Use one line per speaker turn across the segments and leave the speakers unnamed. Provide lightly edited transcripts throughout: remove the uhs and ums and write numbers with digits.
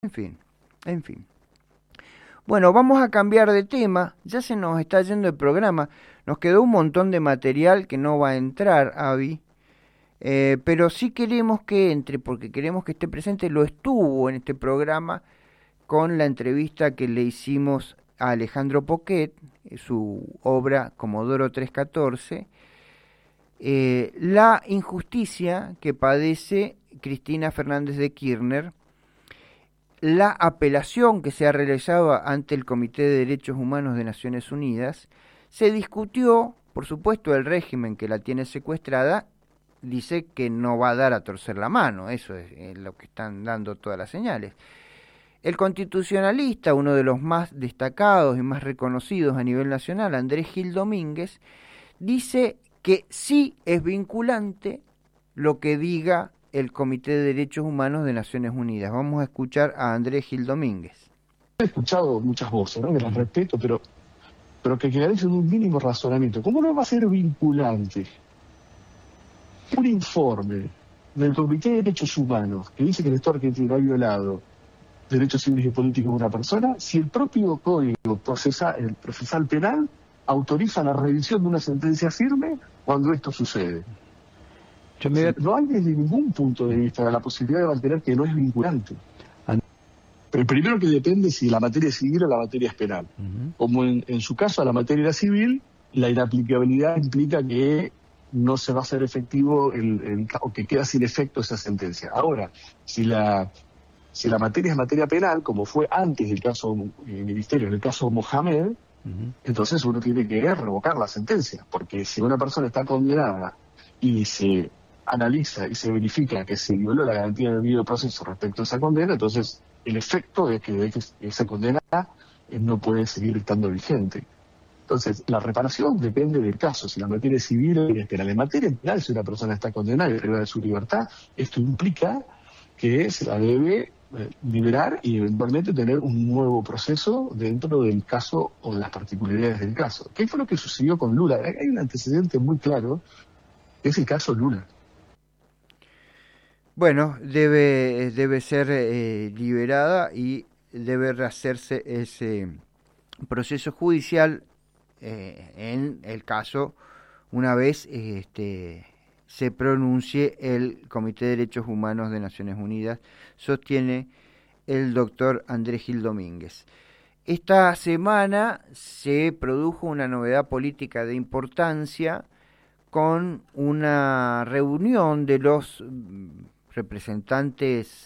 En fin, en fin. Bueno, vamos a cambiar de tema. Ya se nos está yendo el programa. Nos quedó un montón de material que no va a entrar, Avi. Pero sí queremos que entre, porque queremos que esté presente. Lo estuvo en este programa con la entrevista que le hicimos a Alejandro Poquet, su obra Comodoro 314, la injusticia que padece Cristina Fernández de Kirchner, la apelación que se ha realizado ante el Comité de Derechos Humanos de Naciones Unidas. Se discutió, por supuesto, el régimen que la tiene secuestrada dice que no va a dar a torcer la mano, eso es lo que están dando todas las señales. El constitucionalista, uno de los más destacados y más reconocidos a nivel nacional, Andrés Gil Domínguez, dice que sí es vinculante lo que diga el Comité de Derechos Humanos de Naciones Unidas. Vamos a escuchar a Andrés Gil Domínguez.
He escuchado muchas voces, ¿no? Que las respeto, pero que carecen de un mínimo razonamiento. ¿Cómo no va a ser vinculante un informe del Comité de Derechos Humanos que dice que el Estado argentino ha violado derechos civiles y políticos de una persona si el propio Código procesal penal autoriza la revisión de una sentencia firme cuando esto sucede? No hay desde ningún punto de vista la posibilidad de mantener que no es vinculante. Pero primero que depende si la materia es civil o la materia es penal. Como en su caso, a la materia era civil, la inaplicabilidad implica que no se va a hacer efectivo o que queda sin efecto esa sentencia. Ahora, si la materia es materia penal, como fue antes del caso ministerio, en el caso Mohamed, entonces uno tiene que revocar la sentencia, porque si una persona está condenada y se analiza y se verifica que se violó la garantía del debido proceso respecto a esa condena, entonces el efecto es que esa condena no puede seguir estando vigente. Entonces, la reparación depende del caso, si la materia es civil o es penal. En materia penal, si una persona está condenada y privada de su libertad, esto implica que se la debe liberar y eventualmente tener un nuevo proceso dentro del caso o de las particularidades del caso. ¿Qué fue lo que sucedió con Lula? Hay un antecedente muy claro, que es el caso Lula.
Bueno, debe ser liberada y debe hacerse ese proceso judicial en el caso una vez se pronuncie el Comité de Derechos Humanos de Naciones Unidas, sostiene el doctor Andrés Gil Domínguez. Esta semana se produjo una novedad política de importancia con una reunión de los representantes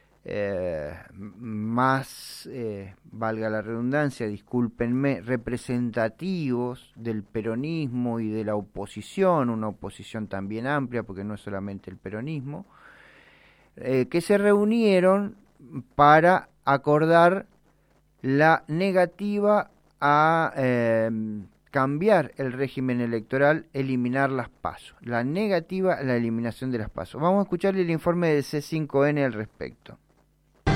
más, valga la redundancia, discúlpenme, representativos del peronismo y de la oposición, una oposición también amplia, porque no es solamente el peronismo, que se reunieron para acordar la negativa a cambiar el régimen electoral, eliminar las PASO. La negativa a la eliminación de las PASO. Vamos a escuchar el informe del C5N al respecto.